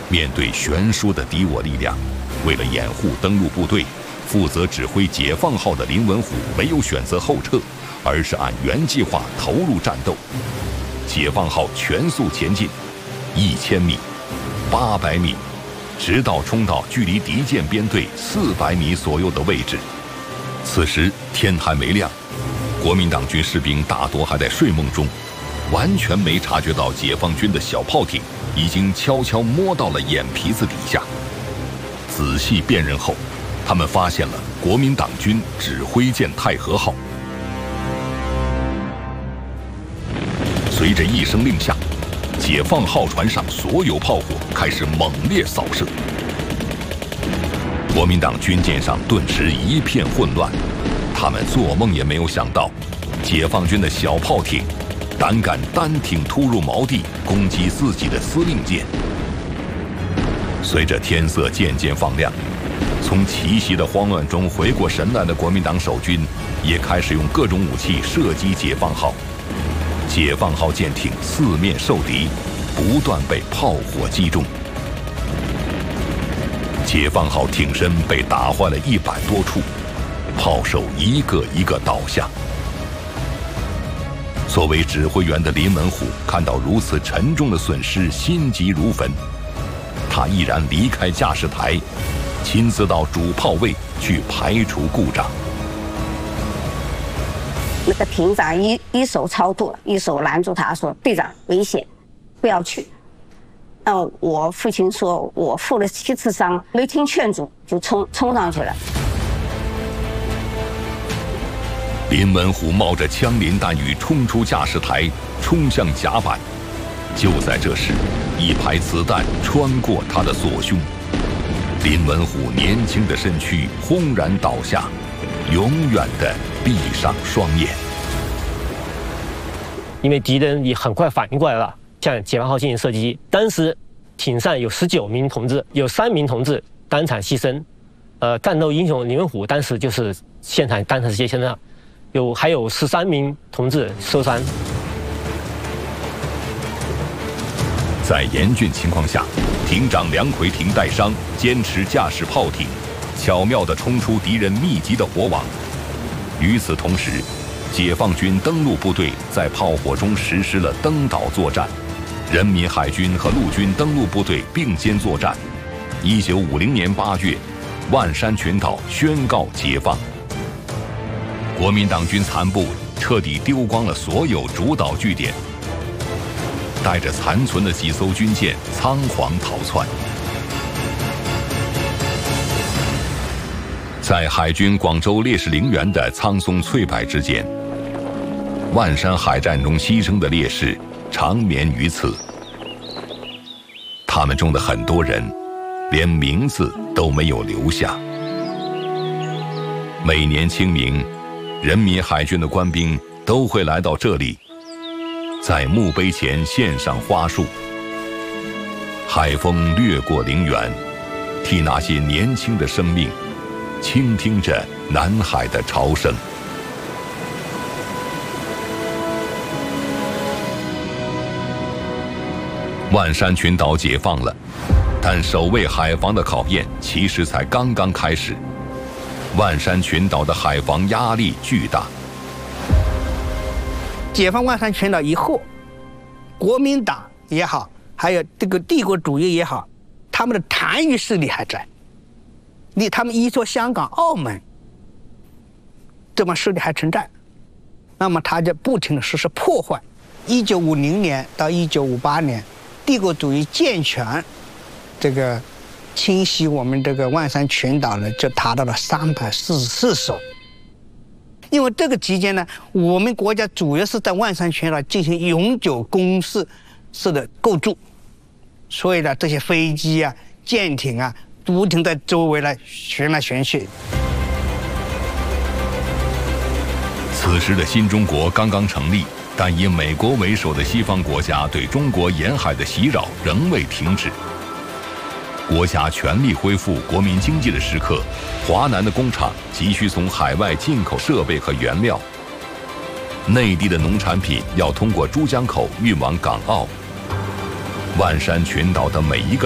面对悬殊的敌我力量，为了掩护登陆部队，负责指挥解放号的林文虎没有选择后撤，而是按原计划投入战斗。解放号全速前进，1000米、800米，直到冲到距离敌舰编队400米左右的位置。此时天还没亮，国民党军士兵大多还在睡梦中，完全没察觉到解放军的小炮艇已经悄悄摸到了眼皮子底下。仔细辨认后，他们发现了国民党军指挥舰太和号。随着一声令下，解放号船上所有炮火开始猛烈扫射，国民党军舰上顿时一片混乱。他们做梦也没有想到，解放军的小炮艇胆敢单挺突入锚地，攻击自己的司令舰。随着天色渐渐放亮，从奇袭的慌乱中回过神来的国民党守军也开始用各种武器射击解放号。解放号舰艇四面受敌，不断被炮火击中。解放号艇身被打坏了100多处，炮手一个一个倒下。作为指挥员的林文虎看到如此沉重的损失，心急如焚。他毅然离开驾驶台，亲自到主炮位去排除故障。 那个艇长一手超度，一手拦住他说：“队长，危险，不要去。”那我父亲说：“我负了7次伤，没听劝阻，就冲上去了。” 林文虎冒着枪林弹雨冲出驾驶台，冲向甲板。就在这时，一排子弹穿过他的左胸，林文虎年轻的身躯轰然倒下，永远的闭上双眼。 因为敌人也很快反应过来了，向解放号进行射击。当时艇上有19名同志，有3名同志当场牺牲。战斗英雄林文虎当时就是现场当场牺牲了，还有13名同志受伤。 在严峻情况下，艇长梁奎廷带伤，坚持驾驶炮艇，巧妙地冲出敌人密集的火网。与此同时，解放军登陆部队在炮火中实施了登岛作战，人民海军和陆军登陆部队并肩作战。1950年8月，万山群岛宣告解放。国民党军残部彻底丢光了所有主岛据点，带着残存的几艘军舰仓皇逃窜。在海军广州烈士陵园的苍松翠柏之间，万山海战中牺牲的烈士长眠于此。他们中的很多人连名字都没有留下。每年清明，人民海军的官兵都会来到这里，在墓碑前献上花束。海风掠过陵园，替那些年轻的生命倾听着南海的潮声。万山群岛解放了，但守卫海防的考验其实才刚刚开始。万山群岛的海防压力巨大。 解放万山群岛以后，国民党也好，还有这个帝国主义也好，他们的残余势力还在。他们依托香港、澳门，这帮势力还存在，那么他就不停地实施破坏。1950年到1958年，帝国主义健全，这个侵袭我们这个万山群岛呢，就达到了344艘。因为这个期间呢，我们国家主要是在万山群岛进行永久工事式的构筑，所以呢，这些飞机啊、舰艇啊，不停在周围来旋来旋去。 此时的新中国刚刚成立，但以美国为首的西方国家对中国沿海的袭扰仍未停止。国家全力恢复国民经济的时刻，华南的工厂急需从海外进口设备和原料，内地的农产品要通过珠江口运往港澳。万山群岛的每一个